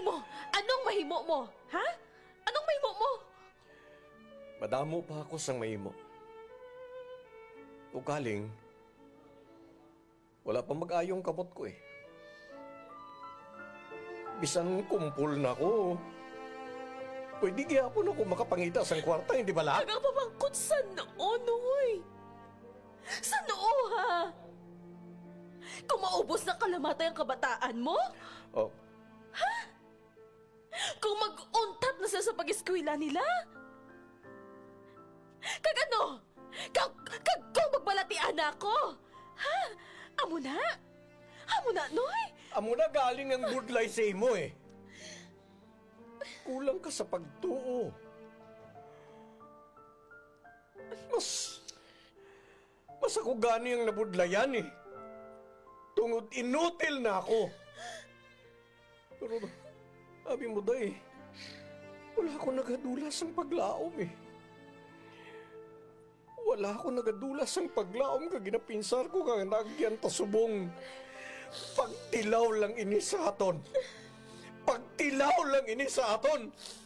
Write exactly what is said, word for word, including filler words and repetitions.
Nimo, anong mahimo mo? Ha? Anong mahimo mo? Madamo pa ako sang mahimo. Ugaling, wala pa mag-ayong kamot ko eh. Bisan kumpul na ko, pwede gyapon ako makapangita sang kwarta, hindi ba lahat? Nagapapangkot sa noo, Noy. Sa noo, ha? Kung maubos na kalamatay ang kabataan mo? Oh, Kung mag-untat na sila sa pag-eskwela nila? Kag ano? Kag, kag kung magbalatian na ako? Ha? Amo na? Amo na, Noy? amo na galing ang budlay sa imo eh. Kulang ka sa pagtuo. Mas, mas ako gani ang nabudlayan eh. Tungod inutil na ako. Pero, abi mo day, wala ako nagadulas ang paglaom eh. Wala ako nagadulas ang paglaom kag ginapinsar ko kag nagyan ta subong. Pagtilaw lang ini sa aton. Pagtilaw lang ini sa aton.